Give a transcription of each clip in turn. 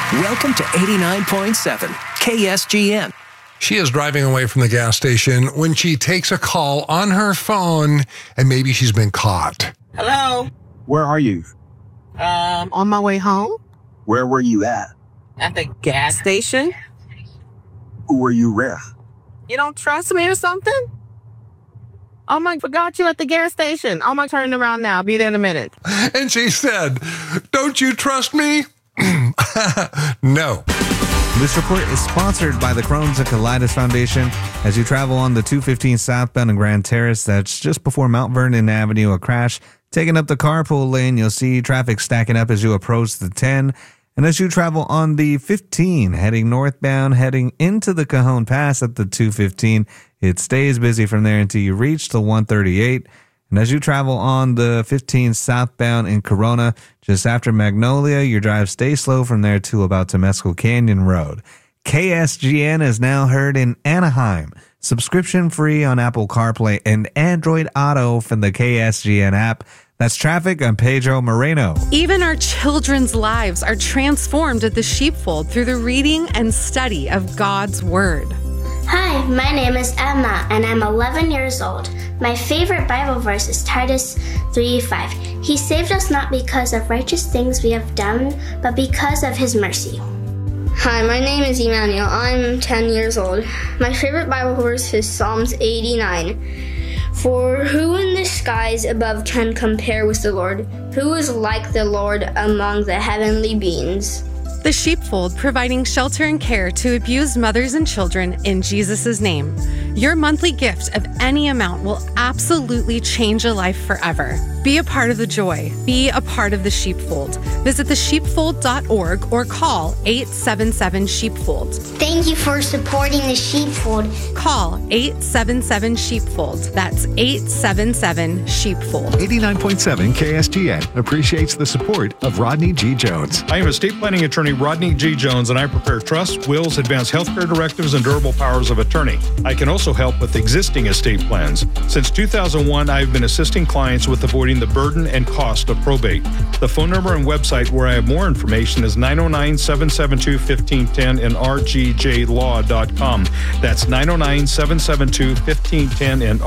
Welcome to 89.7 KSGN. She is driving away from the gas station when she takes a call on her phone and maybe she's been caught. Hello? Where are you? On my way home? Where were you at? At the gas station? Who were you with? You don't trust me or something? Oh my, forgot you at the gas station. Oh my, turn around now. Be there in a minute. And she said, "Don't you trust me?" No. This report is sponsored by the Crohn's and Colitis Foundation. As you travel on the 215 southbound in Grand Terrace, that's just before Mount Vernon Avenue, a crash taking up the carpool lane. You'll see traffic stacking up as you approach the 10. And as you travel on the 15, heading northbound, heading into the Cajon Pass at the 215, it stays busy from there until you reach the 138. And as you travel on the 15 southbound in Corona, just after Magnolia, your drive stays slow from there to about Temescal Canyon Road. KSGN is now heard in Anaheim. Subscription free on Apple CarPlay and Android Auto from the KSGN app. That's traffic. I'm Pedro Moreno. Even our children's lives are transformed at the Sheepfold through the reading and study of God's Word. Hi, my name is Emma, and I'm 11 years old. My favorite Bible verse is Titus 3:5. He saved us not because of righteous things we have done, but because of his mercy. Hi, my name is Emmanuel. I'm 10 years old. My favorite Bible verse is Psalms 89. For who in the skies above can compare with the Lord? Who is like the Lord among the heavenly beings? The Sheepfold, providing shelter and care to abused mothers and children in Jesus' name. Your monthly gift of any amount will absolutely change a life forever. Be a part of the joy. Be a part of the Sheepfold. Visit thesheepfold.org or call 877-SHEEPFOLD. Thank you for supporting the Sheepfold. Call 877-SHEEPFOLD. That's 877-SHEEPFOld. 89.7 KSGN appreciates the support of Rodney G. Jones. I am estate planning attorney Rodney G. Jones, and I prepare trusts, wills, advance healthcare directives, and durable powers of attorney. I can also help with existing estate plans. Since 2001, I have been assisting clients with avoiding the burden and cost of probate. The phone number and website where I have more information is 909-772-1510 and rgjlaw.com. That's 909-772-1510 and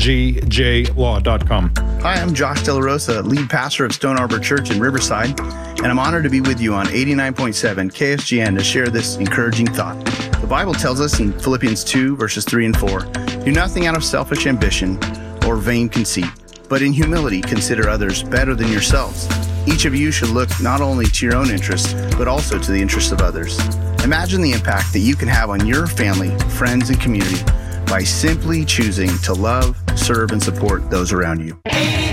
rgjlaw.com. Hi, I'm Josh De La Rosa, lead pastor of Stone Arbor Church in Riverside, and I'm honored to be with you on 89.7 KSGN to share this encouraging thought. The Bible tells us in Philippians 2, verses 3 and 4, do nothing out of selfish ambition or vain conceit, but in humility consider others better than yourselves. Each of you should look not only to your own interests, but also to the interests of others. Imagine the impact that you can have on your family, friends, and community by simply choosing to love, serve, and support those around you.